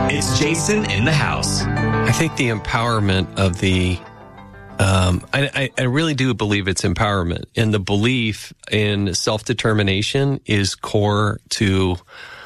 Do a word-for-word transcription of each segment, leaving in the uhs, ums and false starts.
It's Jason in the house. I think the empowerment of the, um, I, I really do believe it's empowerment. And the belief in self-determination is core to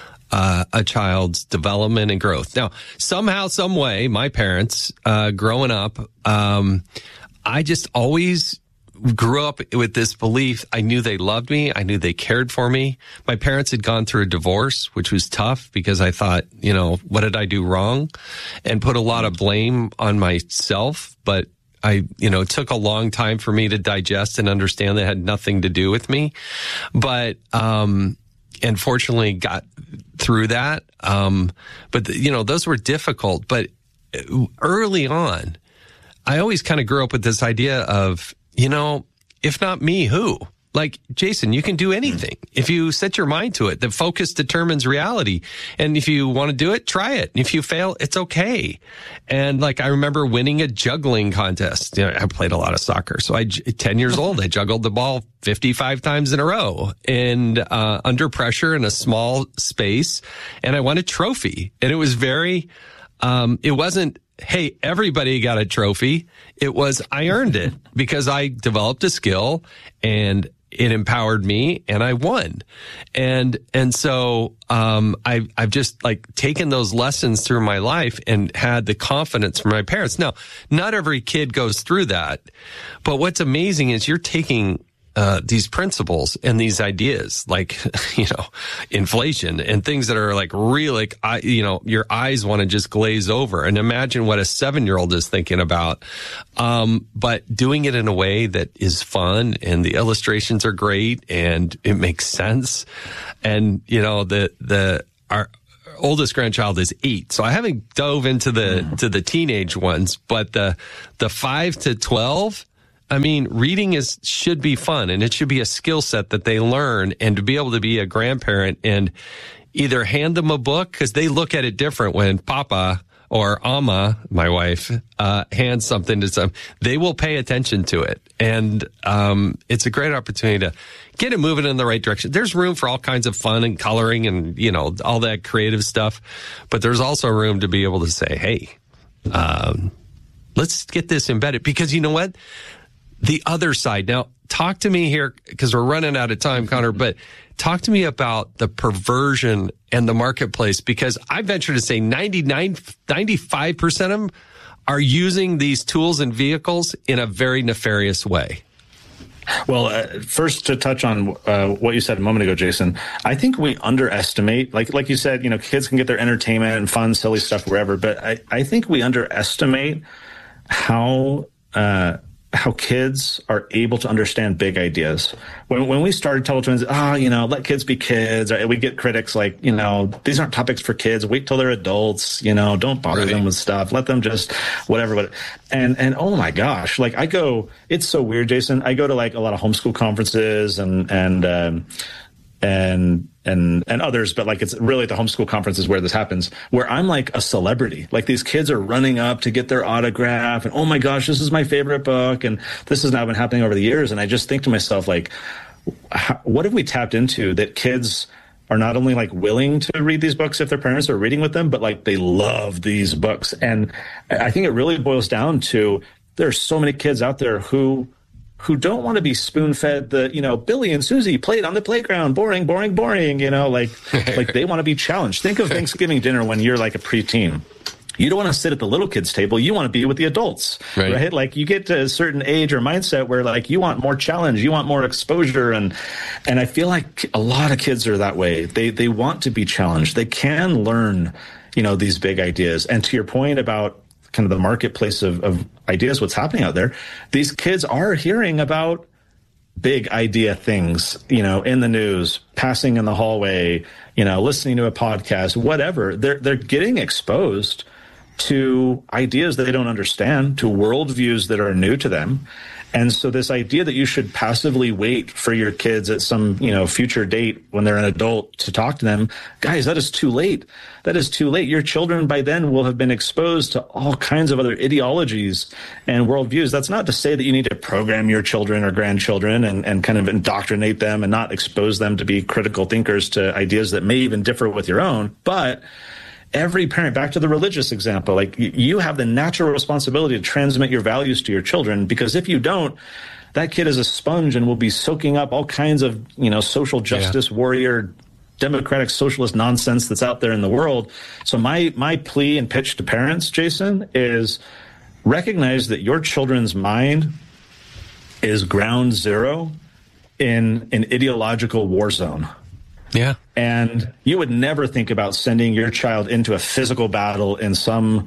uh, a child's development and growth. Now, somehow, some way, my parents, uh, growing up, um, I just always grew up with this belief. I knew they loved me. I knew they cared for me. My parents had gone through a divorce, which was tough because I thought, you know, what did I do wrong? And put a lot of blame on myself. But I, you know, it took a long time for me to digest and understand that it had nothing to do with me. But, um, and fortunately got through that. Um, but, you know, those were difficult. But early on, I always kind of grew up with this idea of, you know, if not me, who? Like, Jason, you can do anything. If you set your mind to it, the focus determines reality. And if you want to do it, try it. And if you fail, it's okay. And like, I remember winning a juggling contest. You know, I played a lot of soccer. So I, ten years old, I juggled the ball fifty-five times in a row and, uh, under pressure in a small space. And I won a trophy. And it was very, um, it wasn't, hey, everybody got a trophy. It was, I earned it because I developed a skill and it empowered me and I won. And, and so, um, I, I've just like taken those lessons through my life and had the confidence from my parents. Now, not every kid goes through that, but what's amazing is you're taking Uh, these principles and these ideas like, you know, inflation and things that are like really, like, I, you know, your eyes want to just glaze over and imagine what a seven year old is thinking about. Um, but doing it in a way that is fun and the illustrations are great and it makes sense. And, you know, the, the, our, oldest grandchild is eight. So I haven't dove into the, to the teenage ones, but the, the five to twelve, I mean, reading is should be fun and it should be a skill set that they learn, and to be able to be a grandparent and either hand them a book because they look at it different when Papa or Amma, my wife, uh, hands something to some, they will pay attention to it. And, um, it's a great opportunity to get it moving in the right direction. There's room for all kinds of fun and coloring and, you know, all that creative stuff. But there's also room to be able to say, hey, um, let's get this embedded, because you know what? The other side. Now, talk to me here, because we're running out of time, Connor, but talk to me about the perversion and the marketplace, because I venture to say ninety-nine, ninety-five percent of them are using these tools and vehicles in a very nefarious way. Well, uh, first to touch on uh, what you said a moment ago, Jason, I think we underestimate, like like you said, you know, kids can get their entertainment and fun, silly stuff wherever, but I, I think we underestimate how uh how kids are able to understand big ideas. When when we started Total Twins, ah, oh, you know, let kids be kids. We get critics like, you know, these aren't topics for kids. Wait till they're adults. You know, don't bother right. them with stuff. Let them just whatever. whatever. And and oh my gosh, like I go, it's so weird, Jason. I go to like a lot of homeschool conferences and and um, and and and others, but like it's really at the homeschool conferences where this happens, where I'm like a celebrity. Like these kids are running up to get their autograph and, oh my gosh, this is my favorite book. And this has now been happening over the years. And I just think to myself, like, how, what have we tapped into that kids are not only like willing to read these books if their parents are reading with them, but like they love these books. And I think it really boils down to there's so many kids out there who who don't want to be spoon-fed the, you know, Billy and Susie played on the playground, boring, boring, boring, you know, like, like they want to be challenged. Think of Thanksgiving dinner when you're like a preteen. You don't want to sit at the little kids table. You want to be with the adults, right? right? Like you get to a certain age or mindset where like you want more challenge, you want more exposure. And, and I feel like a lot of kids are that way. They, they want to be challenged. They can learn, you know, these big ideas. And to your point about kind of the marketplace of, of ideas, what's happening out there, these kids are hearing about big idea things, you know, in the news, passing in the hallway, you know, listening to a podcast, whatever. They're, they're getting exposed to ideas that they don't understand, to worldviews that are new to them. And so this idea that you should passively wait for your kids at some, you know, future date when they're an adult to talk to them, guys, that is too late. That is too late. Your children by then will have been exposed to all kinds of other ideologies and worldviews. That's not to say that you need to program your children or grandchildren and, and kind of indoctrinate them and not expose them to be critical thinkers to ideas that may even differ with your own. But every parent, back to the religious example, like you have the natural responsibility to transmit your values to your children, because if you don't, that kid is a sponge and will be soaking up all kinds of, you know, social justice yeah. warrior, democratic socialist nonsense that's out there in the world. So my my plea and pitch to parents, Jason, is recognize that your children's mind is ground zero in an ideological war zone. Yeah. And you would never think about sending your child into a physical battle in some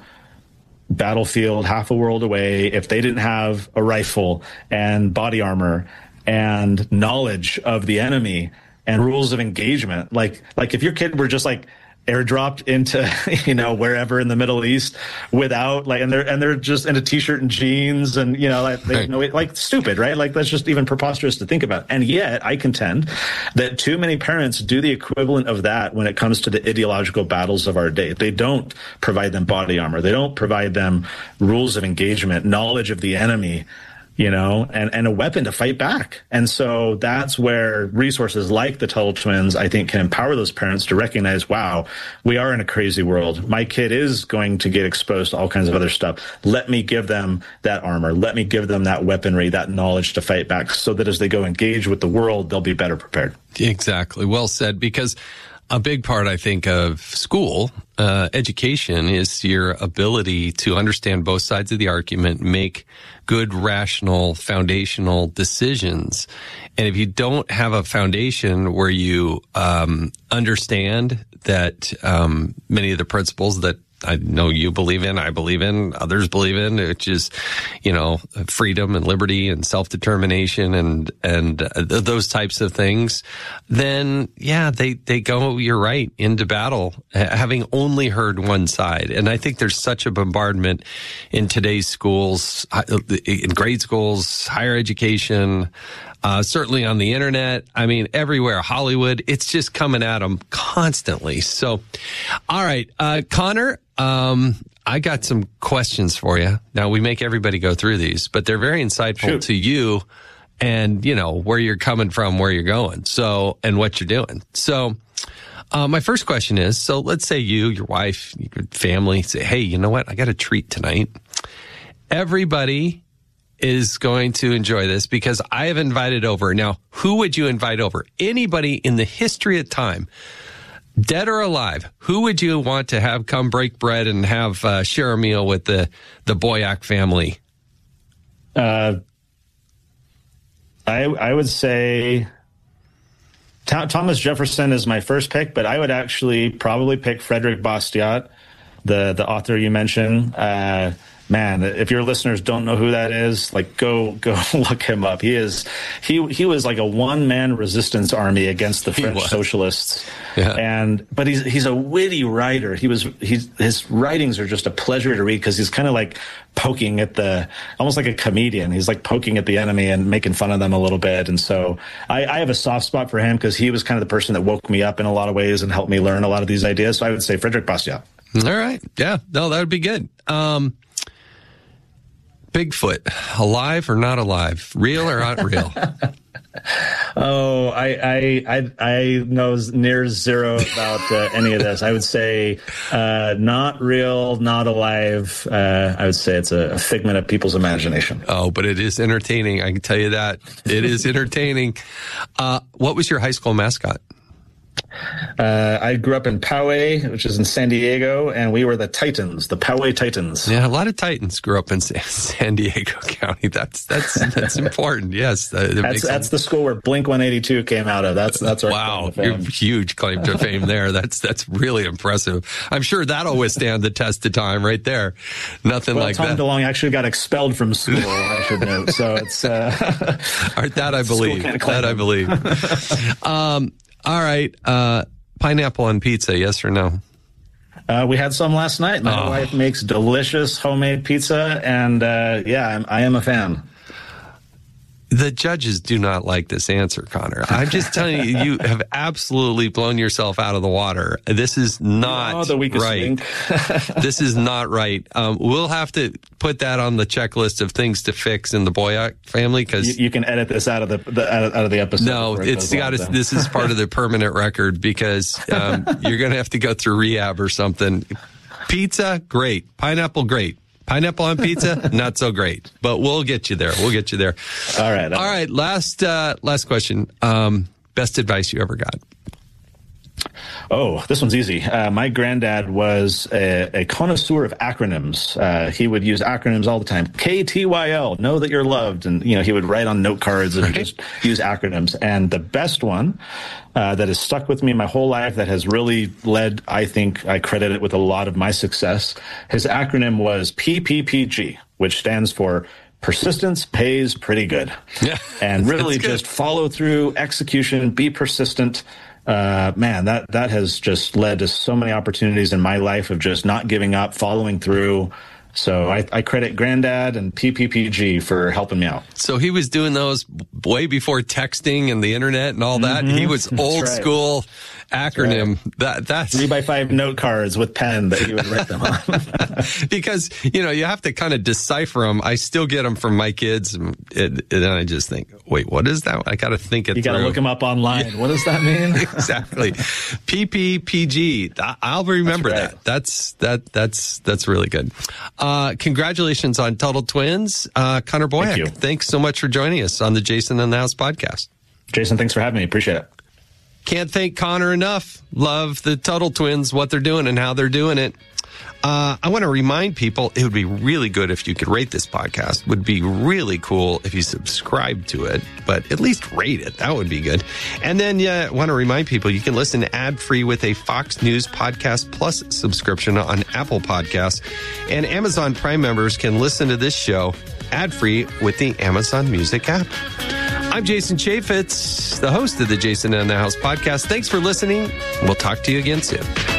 battlefield half a world away if they didn't have a rifle and body armor and knowledge of the enemy and rules of engagement. Like, like if your kid were just like airdropped into, you know, wherever in the Middle East without like, and they're, and they're just in a t-shirt and jeans and, you know, like, they, right. know, like stupid, right? Like that's just even preposterous to think about. And yet I contend that too many parents do the equivalent of that when it comes to the ideological battles of our day. They don't provide them body armor. They don't provide them rules of engagement, knowledge of the enemy, you know, and, and a weapon to fight back. And so that's where resources like the Tuttle Twins, I think, can empower those parents to recognize, wow, we are in a crazy world. My kid is going to get exposed to all kinds of other stuff. Let me give them that armor. Let me give them that weaponry, that knowledge to fight back, so that as they go engage with the world, they'll be better prepared. Exactly. Well said, because a big part, I think, of school uh, education is your ability to understand both sides of the argument, make good, rational, foundational decisions. And if you don't have a foundation where you um, understand that um, many of the principles that I know you believe in, I believe in, others believe in, which is, you know, freedom and liberty and self-determination and, and uh, th- those types of things, then yeah, they, they go, you're right, into battle, having only heard one side. And I think there's such a bombardment in today's schools, in grade schools, higher education, Uh, certainly on the internet. I mean, everywhere, Hollywood, it's just coming at them constantly. So, all right, uh, Connor, um, I got some questions for you. Now, we make everybody go through these, but they're very insightful Shoot. to you and, you know, where you're coming from, where you're going, so, and what you're doing. So, uh, my first question is, so let's say you, your wife, your family say, hey, you know what? I got a treat tonight. Everybody is going to enjoy this because I have invited over. Now, who would you invite over? Anybody in the history of time, dead or alive, who would you want to have come break bread and have uh, share a meal with the, the Boyack family? Uh, I I would say Th- Thomas Jefferson is my first pick, but I would actually probably pick Frederick Bastiat, the, the author you mentioned. Uh, Man, if your listeners don't know who that is, like go go look him up. He is he he was like a one man resistance army against the French socialists. Yeah. And but he's he's a witty writer. He was he's his writings are just a pleasure to read because he's kind of like poking at the almost like a comedian. He's like poking at the enemy and making fun of them a little bit. And so I, I have a soft spot for him because he was kind of the person that woke me up in a lot of ways and helped me learn a lot of these ideas. So I would say Frederick Bastiat. All right. Yeah. No, that would be good. Um Bigfoot, alive or not alive? Real or not real? oh, I, I I I know near zero about uh, any of this. I would say uh, not real, not alive. Uh, I would say it's a, a figment of people's imagination. Oh, but it is entertaining. I can tell you that. It is entertaining. Uh, what was your high school mascot? Uh, I grew up in Poway, which is in San Diego, and we were the Titans, the Poway Titans. Yeah, a lot of Titans grew up in San Diego County. That's that's that's important. Yes, that that's that's the school where Blink one eighty-two came out of. That's that's our wow, you're huge claim to fame there. That's that's really impressive. I'm sure that'll withstand the test of time, right there. Nothing well, like Tom that. Tom DeLonge actually got expelled from school. I should note. So it's uh, all right, that I believe. That I believe. um. All right, uh, pineapple on pizza, yes or no? Uh, we had some last night. My oh. wife makes delicious homemade pizza, and uh, yeah, I'm, I am a fan. The judges do not like this answer, Connor. I'm just telling you, you have absolutely blown yourself out of the water. This is not oh, the weakest right. This is not right. Um, we'll have to put that on the checklist of things to fix in the Boyack family, because you, you can edit this out of the, the out of the episode. No, it's got to. This is part of the permanent record, because um, you're going to have to go through rehab or something. Pizza, great. Pineapple, great. Pineapple on pizza, not so great, but we'll get you there. We'll get you there. All right. All, all right. Last, uh, last question. Um, best advice you ever got? Oh, this one's easy. Uh, my granddad was a, a connoisseur of acronyms. Uh, he would use acronyms all the time. K T Y L, know that you're loved. And, you know, he would write on note cards and right. just use acronyms. And the best one uh, that has stuck with me my whole life, that has really led, I think I credit it with a lot of my success, his acronym was P P P G, which stands for persistence pays pretty good. Yeah, and really just follow through, execution, be persistent. Uh, man, that, that has just led to so many opportunities in my life of just not giving up, following through. So I, I credit Granddad and P P P G for helping me out. So he was doing those way before texting and the internet and all that. Mm-hmm. He was old right. school acronym. That's right. That that's three by five note cards with pen that he would write them on. Because, you know, you have to kind of decipher them. I still get them from my kids, and, and then I just think, wait, what is that? I got to think it you through. You got to look them up online. Yeah. What does that mean? Exactly. P P P G. I'll remember that's right. that. That's that. That's that's really good. Uh, congratulations on Tuttle Twins, uh, Connor Boyack. Thank Thanks so much for joining us on the Jason in the House podcast. Jason, thanks for having me. Appreciate it. Can't thank Connor enough. Love the Tuttle Twins, what they're doing and how they're doing it. Uh, I want to remind people, it would be really good if you could rate this podcast. Would be really cool if you subscribe to it, but at least rate it. That would be good. And then yeah, I want to remind people you can listen ad-free with a Fox News Podcast Plus subscription on Apple Podcasts. And Amazon Prime members can listen to this show ad-free with the Amazon Music app. I'm Jason Chaffetz, the host of the Jason in the House podcast. Thanks for listening. We'll talk to you again soon.